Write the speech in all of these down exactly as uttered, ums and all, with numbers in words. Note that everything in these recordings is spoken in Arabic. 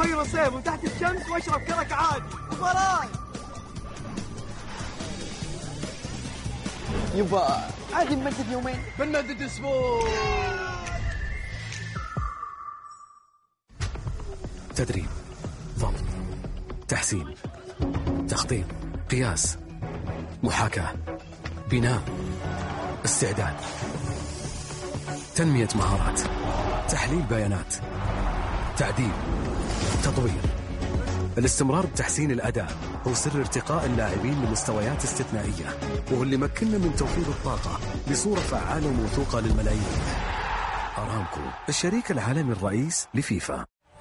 شوي رصيف وتحت الشمس واشرب كرك عادي. مباراة يبا عادي نمدد يومين، بنمدد اسبوع. تدريب، ضبط، تحسين، تخطيط، قياس، محاكاة، بناء، استعداد، تنمية مهارات، تحليل بيانات، تعديل، تطوير. الاستمرار بتحسين الأداء هو سر ارتقاء اللاعبين لمستويات استثنائية، وهو اللي مكننا من توفير الطاقة بصورة فعالة وموثوقة للملايين. أرامكو، الشريك العالمي الرئيس لفيفا.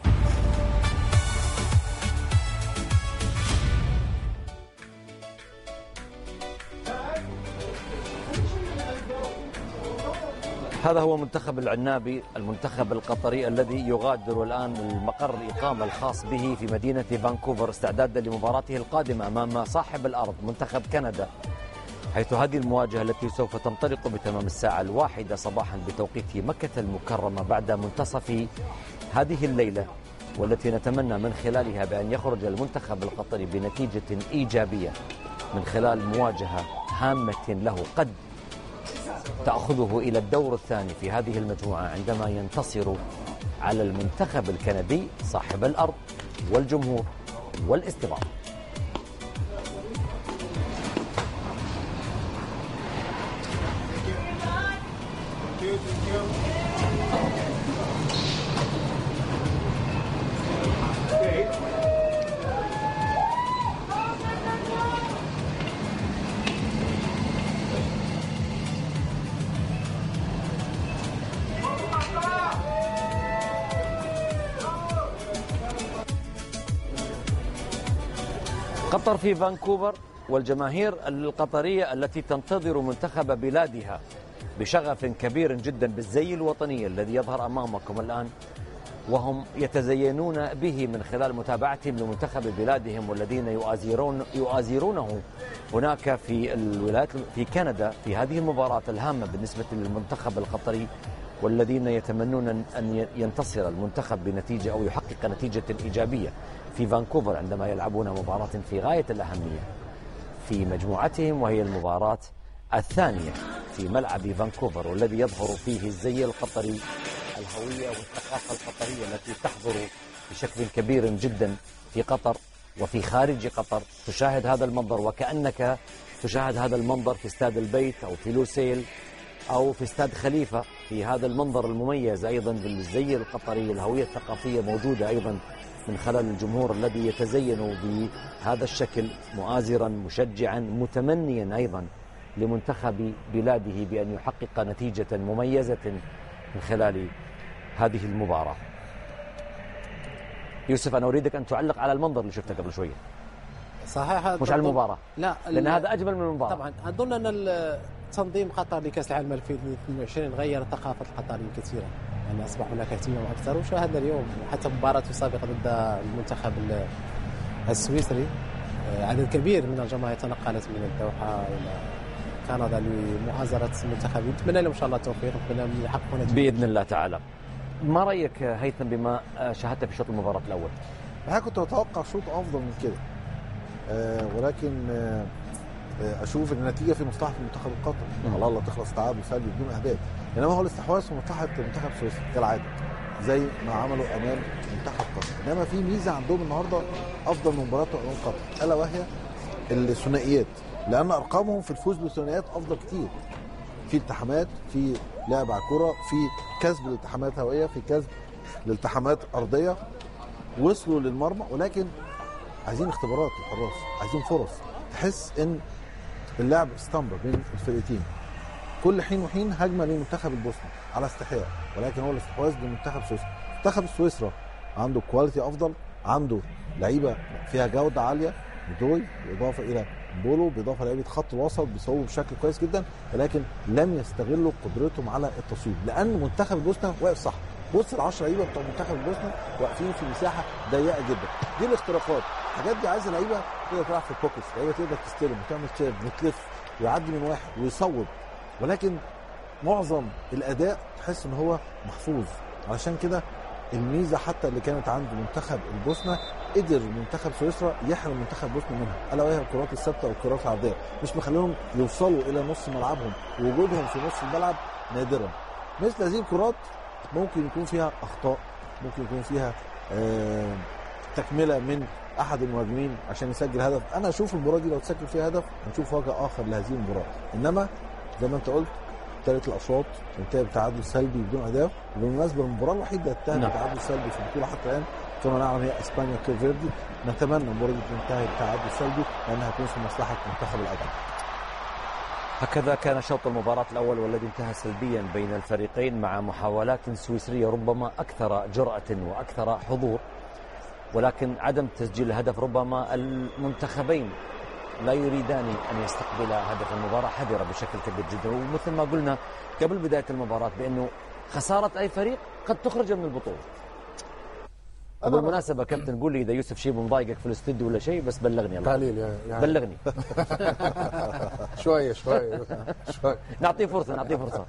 هذا هو منتخب العنابي، المنتخب القطري الذي يغادر الآن المقر الإقامة الخاص به في مدينة فانكوفر استعدادا لمباراته القادمة أمام صاحب الأرض منتخب كندا، حيث هذه المواجهة التي سوف تنطلق بتمام الساعة الواحدة صباحا بتوقيت مكة المكرمة بعد منتصف هذه الليلة، والتي نتمنى من خلالها بأن يخرج المنتخب القطري بنتيجة إيجابية من خلال مواجهة هامة له قد تأخذه إلى الدور الثاني في هذه المجموعة عندما ينتصر على المنتخب الكندي صاحب الأرض والجمهور والاستضافة. قطر في فانكوفر، والجماهير القطرية التي تنتظر منتخب بلادها بشغف كبير جدا بالزي الوطني الذي يظهر أمامكم الآن، وهم يتزينون به من خلال متابعتهم لمنتخب بلادهم والذين يؤازرون يؤازرونه هناك في الولايات في كندا في هذه المباراة الهامة بالنسبة للمنتخب القطري، والذين يتمنون أن ينتصر المنتخب بنتيجة أو يحقق نتيجة إيجابية في فانكوفر عندما يلعبون مباراة في غاية الأهمية في مجموعتهم، وهي المباراة الثانية في ملعب فانكوفر، والذي يظهر فيه الزي القطري، الهوية والثقافة القطرية التي تحضر بشكل كبير جدا في قطر وفي خارج قطر. تشاهد هذا المنظر وكأنك تشاهد هذا المنظر في استاد البيت أو في لوسيل أو في استاد خليفة، في هذا المنظر المميز أيضا بالزي القطري. الهوية الثقافية موجودة أيضا من خلال الجمهور الذي يتزين بهذا الشكل، مؤازرا مشجعا متمنيا أيضا لمنتخب بلاده بأن يحقق نتيجة مميزة من خلال هذه المباراة. يوسف، أنا أريدك أن تعلق على المنظر اللي شفته قبل شوية. صحيح، مش على المباراة، لا، لأن هذا أجمل من المباراة. طبعا أظن أن تنظيم قطر لكأس العالم ألفين واثنين وعشرين غير ثقافة القطريين كثيرا، يعني أصبح هناك اهتمام أكثر. وشاهدنا اليوم حتى مباراة سابقة ضد المنتخب السويسري، عدد كبير من الجماهير تنقلت من الدوحة إلى كندا لمؤازرة المنتخب. نتمنى لهم إن شاء الله التوفيق ونتمنى يحققوا نتيجة بإذن الله تعالى. ما رأيك هيثم بما شاهدت في شوط المباراة الأول؟ أنا كنت أتوقع شوط أفضل من كده، أه ولكن أه اشوف ان النتيجه في مصلحه المنتخب القطري. على الله تخلص تعادل سلبي بدون اهداف، انما هو الاستحواذ في مصلحه المنتخب السويسري كالعاده زي ما عملوا امام منتخب قطر. انما في ميزه عندهم النهارده افضل من مباراه امام قطر، الا وهي الثنائيات، لان ارقامهم في الفوز بالثنائيات افضل كتير في التحامات، في لعب على الكره، في كسب الالتحامات هوائيه، في كسب الالتحامات ارضيه. وصلوا للمرمى، ولكن عايزين اختبارات للحراس، عايزين فرص. تحس ان اللعب استمر بين الفرقتين، كل حين وحين هجمه للمنتخب البوسني على استحياء، ولكن هو الاستحواذ للمنتخب سويسرا. منتخب سويسرا عنده كواليتي افضل، عنده لعيبه فيها جوده عاليه، بدوي بالاضافه الى بولو، بالاضافه لعيبه خط الوسط بيصوبوا بشكل كويس جدا، ولكن لم يستغلوا قدرتهم على التصويب، لان منتخب البوسنه واقف صح. بص العشرة لعيبه بتوع منتخب البوسنه واقفين في مساحه ضيقه جدا. دي الاختراقات، الحاجات دي عايزه لعيبه تقدر تلعب في البوكس، لعيبه تقدر تستلم وتعمل تشيب وتلف ويعدي من واحد ويصوب، ولكن معظم الاداء تحس ان هو محفوظ. علشان كده الميزه حتى اللي كانت عند منتخب البوسنه، قدر منتخب سويسرا يحرم منتخب البوسنه منها، الا وهي الكرات الثابته والكرات العرضيه، مش مخليهم يوصلوا الى نص ملعبهم، ووجودهم في نص الملعب نادرا. مثل هذه الكرات ممكن يكون فيها اخطاء، ممكن يكون فيها آه تكمله من احد المهاجمين عشان يسجل هدف. انا اشوف المباراه دي لو تسجل فيها هدف هنشوف وجه اخر لهذه المباراه، انما زي ما انت قلت ثالث الاشواط انتهى بتعادل سلبي بدون اهداف. وبالمناسبه المباراه الوحيده اللي انتهت نعم. بتعادل سلبي في البطوله حتى الان كما نعلم هي اسبانيا كيب فيردي. نتمنى المباراه دي تنتهي بتعادل سلبي لانها هتكون في مصلحه منتخب الاداء. هكذا كان شوط المباراة الأول والذي انتهى سلبيا بين الفريقين مع محاولات سويسرية ربما أكثر جرأة وأكثر حضور، ولكن عدم تسجيل الهدف. ربما المنتخبين لا يريدان أن يستقبلا هدف المباراة حذرة بشكل كبير جدا، ومثل ما قلنا قبل بداية المباراة بأنه خسارة أي فريق قد تخرج من البطولة. بالمناسبة كابتن قول لي إذا يوسف شيبو مضايقك في الاستوديو ولا شيء، بس بلغني الله. قليل يعني بلغني. شوية شوية شوية نعطيه فرصة نعطيه فرصة.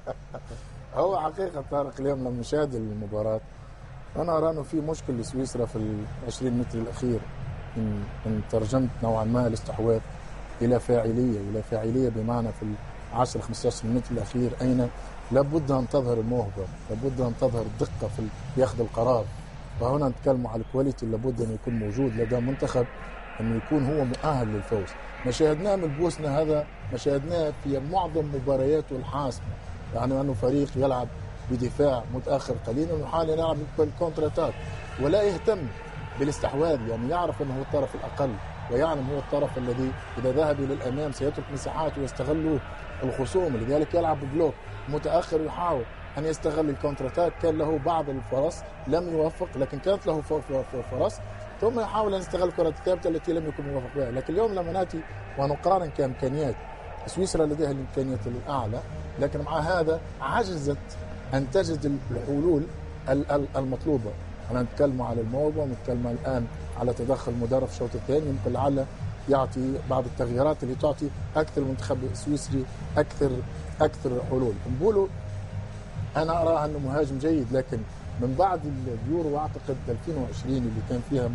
هو حقيقة طارق اليوم لما نشاهد المباراة أنا أرى أنه في مشكل لسويسرا في العشرين متر الأخير، إن, إن ترجمت نوعا ما الاستحواذ إلى فاعلية إلى فاعلية بمعنى في العشرة خمسة عشر متر الأخير أين لابد أن تظهر الموهبة، لابد أن تظهر الدقة في أخذ القرار. وهنا نتكلم على الكواليتي اللي لابد أن يكون موجود لدى منتخب أن يكون هو مؤهل للفوز. ما شاهدناه من البوسنة هذا ما شاهدناه في معظم مبارياته الحاسمة، يعني أنه فريق يلعب بدفاع متأخر قليلا وحاليا يلعب بالكونتراتاك ولا يهتم بالاستحواذ، يعني يعرف أنه هو الطرف الأقل ويعلم هو الطرف الذي إذا ذهب إلى الأمام سيترك مساحات ويستغله الخصوم، لذلك يلعب ببلوك متأخر ويحاول أن يستغل الكونتراتاك. كان له بعض الفرص لم يوفق، لكن كانت له فرص ثم يحاول أن يستغل الكرة الثابتة التي لم يكن موفق بها. لكن اليوم لما نأتي ونقارن كإمكانيات سويسرا لديها الإمكانيات الأعلى، لكن مع هذا عجزت أن تجد الحلول المطلوبة. أنا نتكلم على الموهبة ونتكلم الآن على تدخل المدرب في الشوط الثاني، يمكن لعل يعطي بعض التغييرات اللي تعطي أكثر المنتخب السويسري أكثر أكثر حلول. مبولو أنا أراه أنه مهاجم جيد، لكن من بعد اليورو أعتقد ألفين وعشرين اللي كان فيها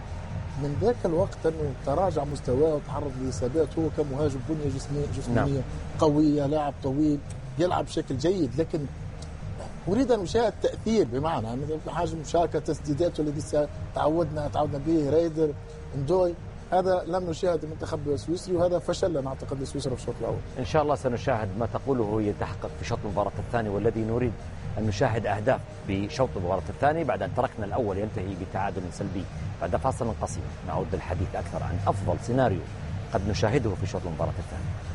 من ذاك الوقت أنه تراجع مستواه وتعرض لإصابات. هو كمهاجم بنية جسمية جسمانية نعم. قوية، لاعب طويل يلعب بشكل جيد، لكن أريد أن أشاهد تأثير بمعنى حاجة مشاركة تسديداته الذي تعودنا تعودنا به رايدر اندوي، هذا لم نشاهد المنتخب السويسري وهذا فشل أنا أعتقد لسويسرا في الشوط الأول. إن شاء الله سنشاهد ما تقوله يتحقق في شوط المباراة الثاني، والذي نريد أن نشاهد أهداف بشوط المباراة الثاني بعد أن تركنا الأول ينتهي بتعادل سلبي. بعد فاصل قصير نعود للحديث أكثر عن أفضل سيناريو قد نشاهده في شوط المباراة الثاني.